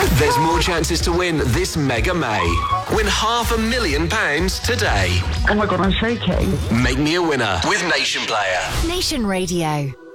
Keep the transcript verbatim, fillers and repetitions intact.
There's more chances to win this Mega May. Win half a million pounds today. Oh my God, I'm shaking. Make me a winner with Nation Player. Nation Radio.